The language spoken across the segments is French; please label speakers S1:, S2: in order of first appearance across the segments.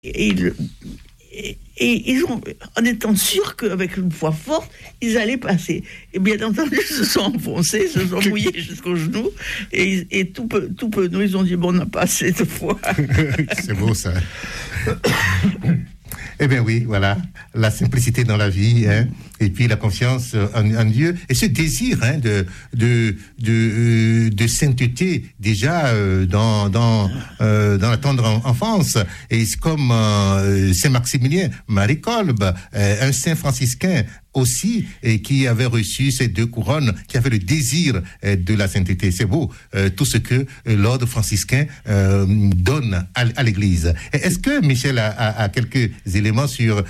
S1: Et ils ont, en étant sûrs qu'avec une foi forte, ils allaient passer. Et bien entendu, ils se sont enfoncés, se sont mouillés jusqu'aux genoux, et tout peu, nous, ils ont dit, bon, on n'a pas assez de foi.
S2: C'est beau, ça. Eh bien oui, voilà, la simplicité dans la vie, hein, et puis la confiance en Dieu, et ce désir de sainteté déjà dans la tendre enfance. Et c'est comme Saint Maximilien, Marie Kolb, un saint franciscain aussi, et qui avait reçu ces 2 couronnes, qui avait le désir de la sainteté. C'est beau, tout ce que l'ordre franciscain donne à l'Église. Est-ce que Michel a quelques éléments sur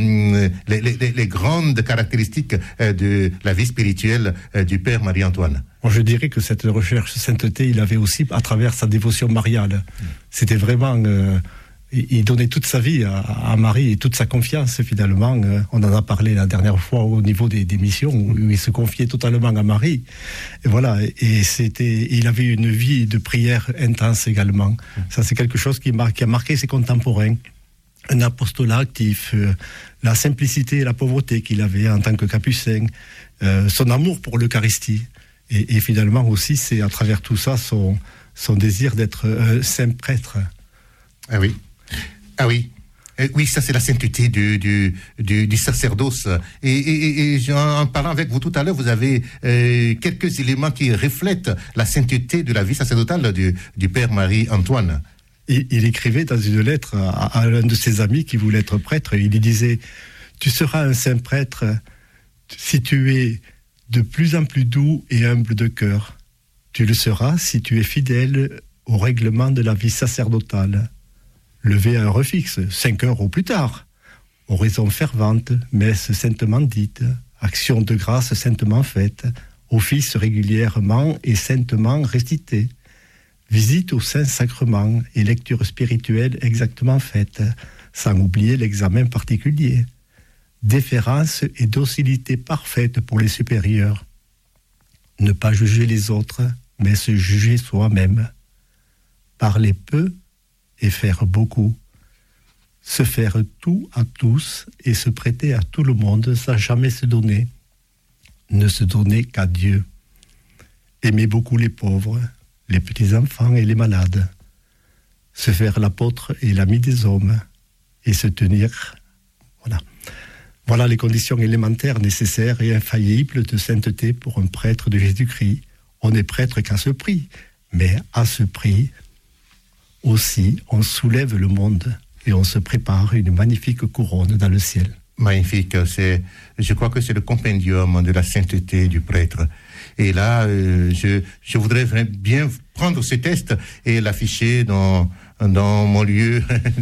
S2: les grandes caractéristiques de la vie spirituelle du Père Marie-Antoine?
S3: Moi, je dirais que cette recherche de sainteté, il avait aussi à travers sa dévotion mariale. C'était vraiment... il donnait toute sa vie à Marie et toute sa confiance, finalement. On en a parlé la dernière fois au niveau des missions, où il se confiait totalement à Marie. Et voilà, il avait une vie de prière intense également. Ça, c'est quelque chose qui a marqué ses contemporains. Un apostolat actif, la simplicité et la pauvreté qu'il avait en tant que capucin, son amour pour l'Eucharistie. Et finalement aussi, c'est à travers tout ça son désir d'être saint prêtre.
S2: Ah oui. Ah oui. Oui, ça c'est la sainteté du sacerdoce. Et en parlant avec vous tout à l'heure, vous avez quelques éléments qui reflètent la sainteté de la vie sacerdotale du Père Marie-Antoine.
S3: Il écrivait dans une lettre à l'un de ses amis qui voulait être prêtre, il lui disait « Tu seras un saint prêtre si tu es de plus en plus doux et humble de cœur. Tu le seras si tu es fidèle au règlement de la vie sacerdotale. Levé à heure fixe, 5 heures au plus tard. Oraison fervente, messe saintement dite, action de grâce saintement faite, office régulièrement et saintement récité. Visite au Saint-Sacrement et lecture spirituelle exactement faite, sans oublier l'examen particulier. Déférence et docilité parfaite pour les supérieurs. Ne pas juger les autres, mais se juger soi-même. Parler peu et faire beaucoup. Se faire tout à tous et se prêter à tout le monde sans jamais se donner. Ne se donner qu'à Dieu. Aimer beaucoup les pauvres, les petits-enfants et les malades. Se faire l'apôtre et l'ami des hommes. Et se tenir... Voilà les conditions élémentaires nécessaires et infaillibles de sainteté pour un prêtre de Jésus-Christ. On n'est prêtre qu'à ce prix, mais à ce prix aussi, on soulève le monde et on se prépare une magnifique couronne dans le ciel.
S2: Magnifique, je crois que c'est le compendium de la sainteté du prêtre. Et là, je voudrais bien prendre ce test et l'afficher dans mon lieu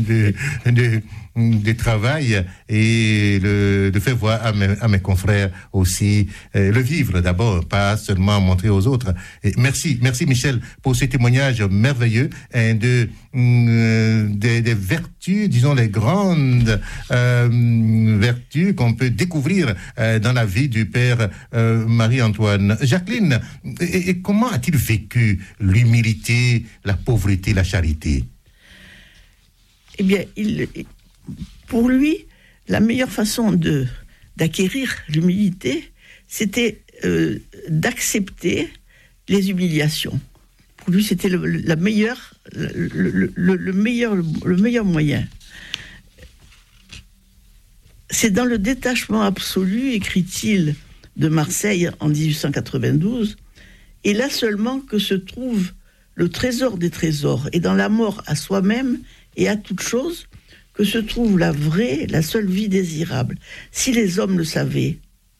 S2: de travail et le faire voir à mes confrères aussi, le vivre d'abord, pas seulement montrer aux autres. Et merci Michel pour ce témoignage merveilleux des vertus, disons les grandes vertus qu'on peut découvrir dans la vie du Père Marie-Antoine. Jacqueline, et comment a-t-il vécu l'humilité, la pauvreté, la charité?
S1: Eh bien, pour lui, la meilleure façon d'acquérir l'humilité, c'était d'accepter les humiliations. Pour lui, c'était le meilleur moyen. C'est dans le détachement absolu, écrit-il, de Marseille en 1892, et là seulement que se trouve le trésor des trésors, et dans la mort à soi-même et à toute chose, que se trouve la vraie, la seule vie désirable. Si les hommes le savaient,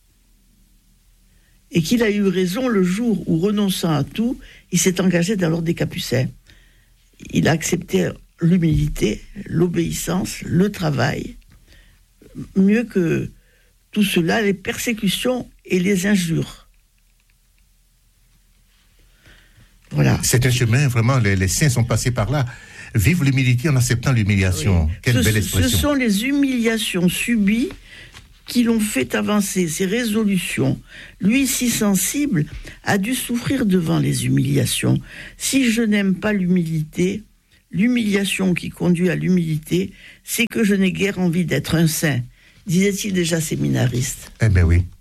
S1: et qu'il a eu raison le jour où, renonçant à tout, il s'est engagé dans l'ordre des Capucins. Il a accepté l'humilité, l'obéissance, le travail, mieux que tout cela, les persécutions et les injures. Voilà.
S2: C'est un chemin, vraiment, les saints sont passés par là. Vive l'humilité en acceptant l'humiliation. Oui. Quelle belle expression.
S1: Ce sont les humiliations subies qui l'ont fait avancer, ses résolutions. Lui, si sensible, a dû souffrir devant les humiliations. Si je n'aime pas l'humilité, l'humiliation qui conduit à l'humilité, c'est que je n'ai guère envie d'être un saint, disait-il déjà séminariste.
S2: Eh bien oui.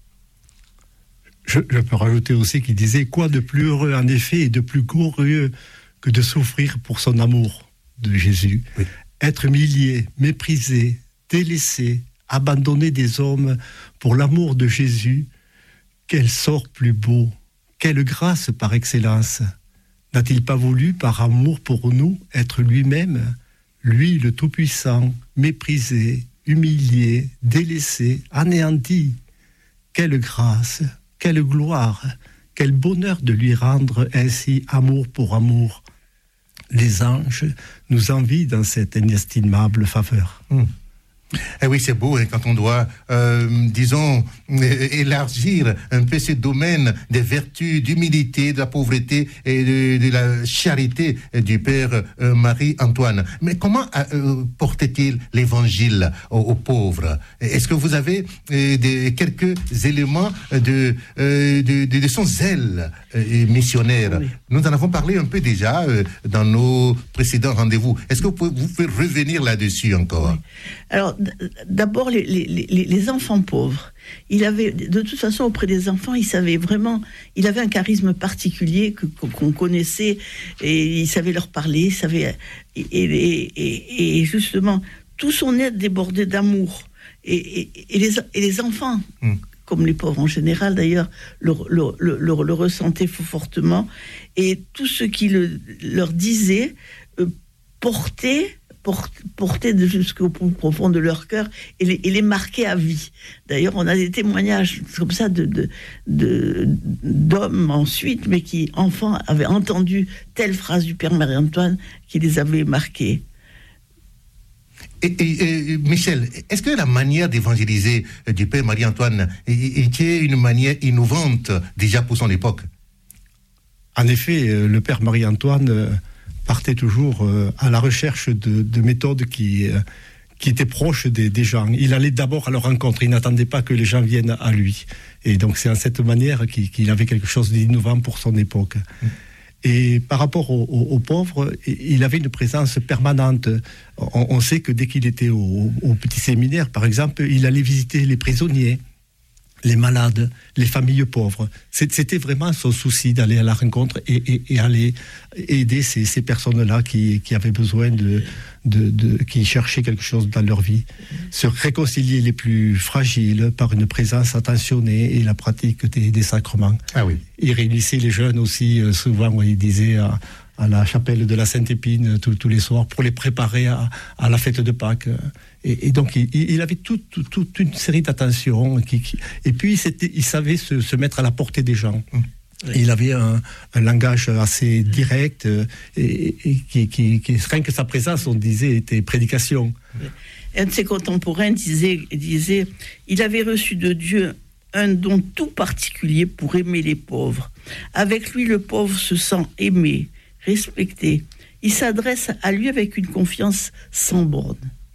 S3: Je peux rajouter aussi qu'il disait quoi de plus heureux en effet et de plus glorieux que de souffrir pour son amour de Jésus. Oui. Être humilié, méprisé, délaissé, abandonné des hommes pour l'amour de Jésus, quel sort plus beau, quelle grâce par excellence. N'a-t-il pas voulu, par amour pour nous, être lui-même, lui le Tout-Puissant, méprisé, humilié, délaissé, anéanti? Quelle grâce, quelle gloire, quel bonheur de lui rendre ainsi amour pour amour. Les anges nous envient dans cette inestimable faveur.
S2: Eh oui, c'est beau, hein, quand on doit, disons, élargir un peu ce domaine des vertus, d'humilité, de la pauvreté et de la charité du Père Marie-Antoine. Mais comment portait-il l'évangile aux pauvres? Est-ce que vous avez quelques éléments de son zèle missionnaire? Oui. Nous en avons parlé un peu déjà dans nos précédents rendez-vous. Est-ce que vous pouvez revenir là-dessus encore?
S1: Oui. Alors, d'abord, les enfants pauvres. Il avait, de toute façon, auprès des enfants, il savait vraiment, il avait un charisme particulier qu'on connaissait, et il savait leur parler, il savait, et justement, tout son être débordait d'amour. Et les enfants, comme les pauvres en général d'ailleurs, le ressentaient fortement, et tout ce qu'il leur disait portait jusqu'au plus profond de leur cœur et les marquait à vie. D'ailleurs, on a des témoignages comme ça d'hommes ensuite, mais qui, enfants, avaient entendu telle phrase du Père Marie-Antoine qui les avait marqués.
S2: Et Michel, est-ce que la manière d'évangéliser du Père Marie-Antoine était une manière innovante déjà pour son époque?
S3: En effet, le Père Marie-Antoine partait toujours à la recherche de méthodes qui étaient proches des gens. Il allait d'abord à leur rencontre, il n'attendait pas que les gens viennent à lui. Et donc c'est en cette manière qu'il avait quelque chose d'innovant pour son époque. Et par rapport aux pauvres, il avait une présence permanente. On sait que dès qu'il était au petit séminaire, par exemple, il allait visiter les prisonniers, les malades, les familles pauvres. C'était vraiment son souci d'aller à la rencontre et aller aider ces personnes-là qui avaient besoin qui cherchaient quelque chose dans leur vie. Se réconcilier les plus fragiles par une présence attentionnée et la pratique des sacrements.
S2: Ah oui.
S3: Il réunissait les jeunes aussi, souvent, il disait à la chapelle de la Sainte-Épine tous les soirs pour les préparer à la fête de Pâques. Et donc, il avait toute une série d'attentions. Et puis, il savait se mettre à la portée des gens. Il avait un langage assez direct et rien que sa présence, on disait, était prédication.
S1: Un de ses contemporains disait il avait reçu de Dieu un don tout particulier pour aimer les pauvres. Avec lui, le pauvre se sent aimé, respecté. Il s'adresse à lui avec une confiance sans borne.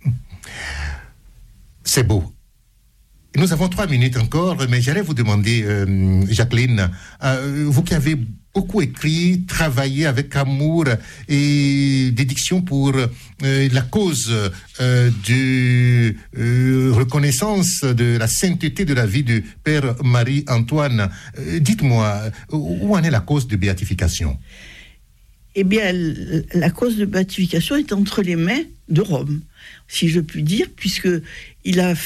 S2: C'est beau. Nous avons 3 minutes encore, mais j'allais vous demander, Jacqueline, vous qui avez beaucoup écrit, travaillé avec amour et dédiction pour la cause de reconnaissance de la sainteté de la vie du Père Marie-Antoine, dites-moi, où en est la cause de béatification?
S1: Eh bien, la cause de béatification est entre les mains de Rome, si je puis dire, puisque il est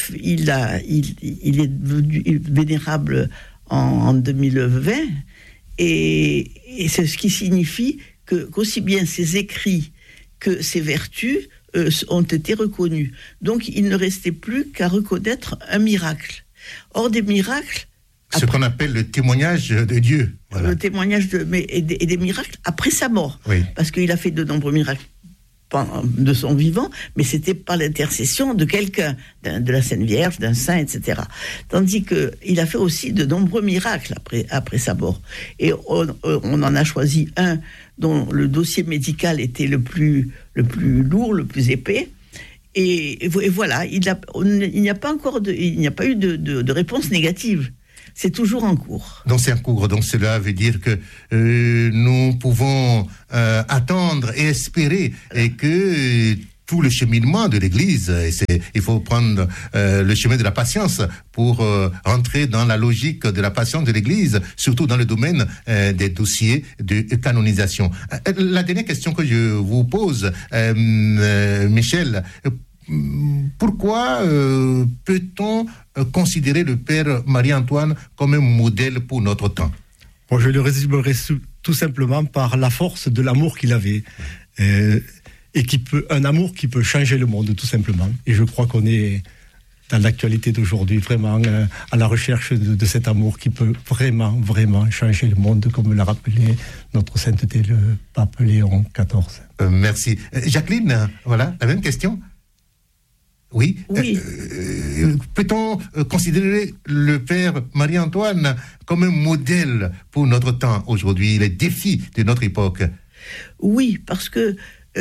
S1: devenu vénérable en 2020, et c'est ce qui signifie qu'aussi bien ses écrits que ses vertus ont été reconnus. Donc, il ne restait plus qu'à reconnaître un miracle. Or, des miracles...
S2: Ce qu'on appelle le témoignage de Dieu.
S1: Voilà. Le témoignage et des miracles après sa mort. Oui. Parce qu'il a fait de nombreux miracles de son vivant, mais c'était par l'intercession de quelqu'un, de la Sainte Vierge, d'un saint, etc. Tandis qu'il a fait aussi de nombreux miracles après sa mort. Et on en a choisi un dont le dossier médical était le plus lourd, le plus épais. Et voilà, il n'y a pas eu de réponse négative. c'est toujours en cours.
S2: Donc c'est en cours. Donc cela veut dire que nous pouvons attendre et espérer et que tout le cheminement de l'Église, il faut prendre le chemin de la patience pour entrer dans la logique de la patience de l'Église, surtout dans le domaine des dossiers de canonisation. La dernière question que je vous pose, Michel, pourquoi peut-on considérer le Père Marie-Antoine comme un modèle pour notre temps?
S3: Bon, je le résumerai tout simplement par la force de l'amour qu'il avait. Et un amour qui peut changer le monde, tout simplement. Et je crois qu'on est dans l'actualité d'aujourd'hui, vraiment à la recherche de cet amour qui peut vraiment, vraiment changer le monde, comme l'a rappelé notre sainteté, le pape Léon XIV.
S2: Merci. Jacqueline, voilà, la même question. Oui. Peut-on considérer le Père Marie-Antoine comme un modèle pour notre temps aujourd'hui, les défis de notre époque?
S1: Oui, parce que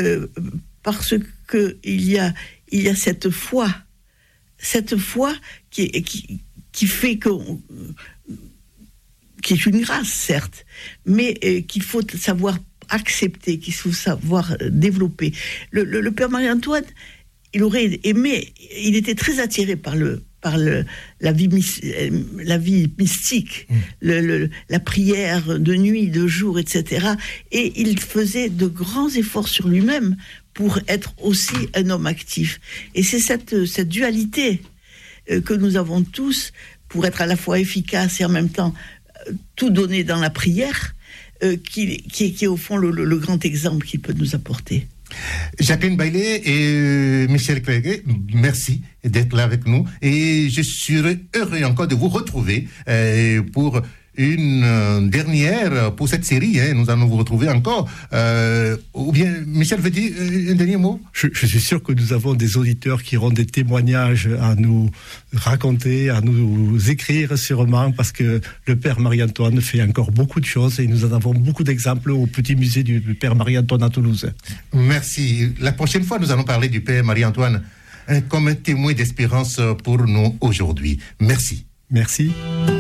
S1: il y a cette foi qui fait qui est une grâce, certes, mais qu'il faut savoir accepter, qu'il faut savoir développer. Le Père Marie-Antoine, il aurait aimé, il était très attiré par la vie mystique, la prière de nuit, de jour, etc. Et il faisait de grands efforts sur lui-même pour être aussi un homme actif. Et c'est cette dualité que nous avons tous pour être à la fois efficace et en même temps tout donner dans la prière, qui est au fond le grand exemple qu'il peut nous apporter.
S2: Jacqueline Baillet et Michel Clerguet, merci d'être là avec nous et je serai heureux encore de vous retrouver pour une dernière pour cette série. Nous allons vous retrouver encore. Ou bien, Michel veut dire un dernier mot?
S3: Je suis sûr que nous avons des auditeurs qui auront des témoignages à nous raconter, à nous écrire sûrement, parce que le Père Marie-Antoine fait encore beaucoup de choses et nous en avons beaucoup d'exemples au petit musée du Père Marie-Antoine à Toulouse.
S2: Merci. La prochaine fois, nous allons parler du Père Marie-Antoine comme un témoin d'espérance pour nous aujourd'hui. Merci.
S3: Merci.